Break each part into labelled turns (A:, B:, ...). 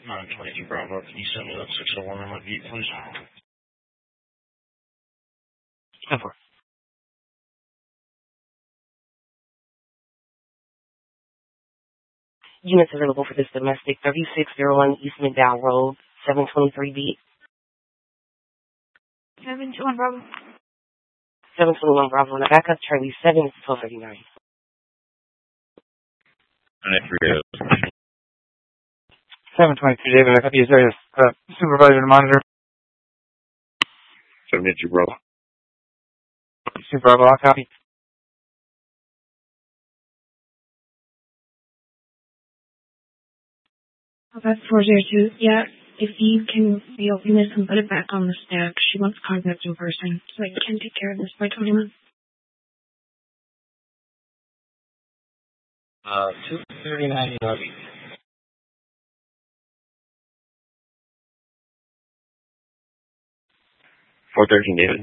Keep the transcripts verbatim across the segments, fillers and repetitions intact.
A: nine twenty-two Bravo, can you send me that six oh one on my beat, please?
B: ten four.
C: Units available for this domestic, thirty-six oh one East McDowell Road, seven twenty-three B.
D: seven two one Bravo.
C: seven twenty-one Bravo on the backup, Charlie seven, twelve thirty-nine.
B: seven twenty-two David, I copy. Is there a uh, supervisor to monitor?
A: seventy-two Bravo.
B: Super Bravo, I'll copy.
D: That's four zero two. Yeah, if you can reopen this and put it back on the stack, she wants contact in person, so I can take care of this by twenty-one.
A: Uh, two thirty-nine lobby. four thirteen David.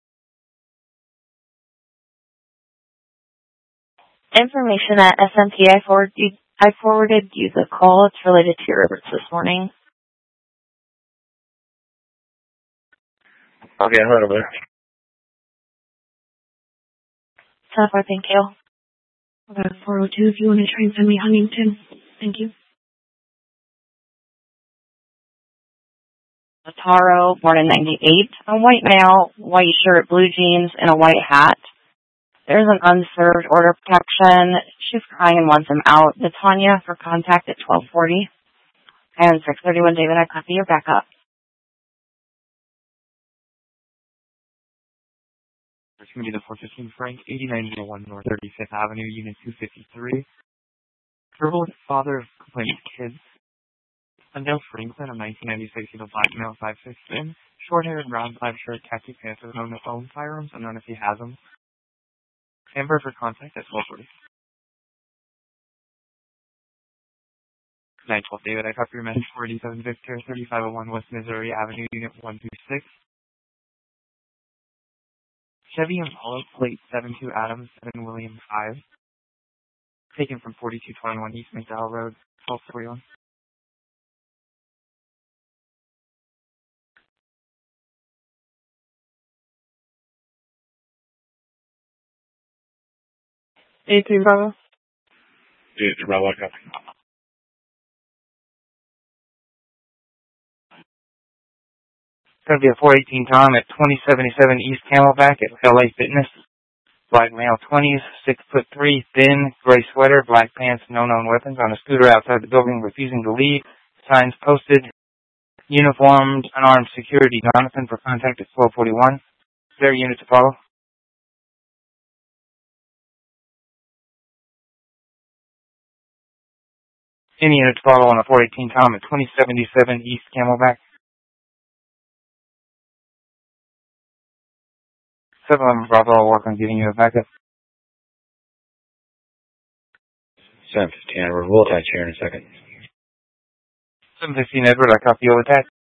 E: Information at S M P. I forwarded you, I forwarded you the call. It's related to your reports this morning.
A: Okay, I'm right over there.
E: ten four, thank you.
D: About four oh two if you want to try and send me Huntington. Thank you.
E: Taro, born in ninety-eight. A white male, white shirt, blue jeans, and a white hat. There's an unserved order protection. She's crying and wants him out. Natanya for contact at twelve forty. And six thirty-one David, I copy your backup.
B: Committee to four fifteen Frank, eighty-nine oh one North thirty-fifth Avenue, Unit two fifty-three. Verbal father of complainant kids. Sundale Franklin, a nineteen ninety-six year old black male, five six thin. Short-haired, brown, five shirt, khaki pants with known to own firearms, unknown if he has them. Amber for contact at twelve forty. nine twelve David, I copy your message for eighty-seven Victor, thirty-five oh one West Missouri Avenue, Unit one two six. Chevy Impala, plate seven two Adams, seven William five. Taken from forty-two twenty-one East McDowell Road, twelve forty-one.
C: eighty-three Bravo.
A: eighty-three Bravo, I copy.
B: It's going to be a four eighteen Tom at twenty seventy-seven East Camelback at L A Fitness. Black male, twenties, six foot three, thin, gray sweater, black pants, no known weapons, on a scooter outside the building, refusing to leave. Signs posted. Uniformed, unarmed security. Jonathan for contact at twelve forty-one. Is there a unit to follow? Any unit to follow on a four eighteen Tom at twenty seventy-seven East Camelback. seven eleven Bravo, I'll work on getting you a backup.
A: seven fifteen Edward, we'll attach here in a second.
B: seven fifteen Edward, I copy you with that.